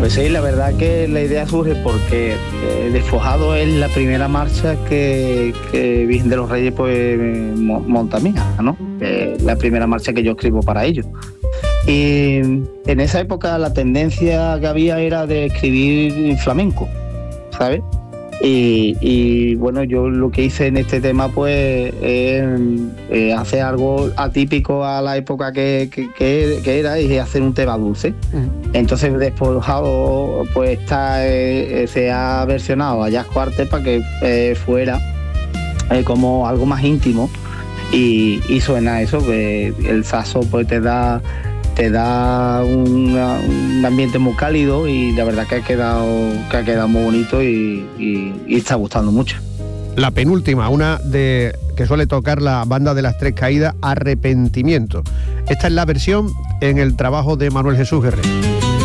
Pues sí, la verdad que la idea surge porque Despojado es la primera marcha que Virgen de los Reyes pues monta mía, ¿no? La primera marcha que yo escribo para ellos. Y en esa época la tendencia que había era de escribir flamenco, ¿sabes? Y bueno, yo lo que hice en este tema pues es hacer algo atípico a la época que era, y hacer un tema dulce. Entonces Despojado pues se ha versionado a Jazz Quartet para que fuera como algo más íntimo, y suena eso, que el saxo pues te da un ambiente muy cálido, y la verdad que ha quedado muy bonito y está gustando mucho. La penúltima, una que suele tocar la banda de las Tres Caídas, Arrepentimiento. Esta es la versión en el trabajo de Manuel Jesús Guerrero.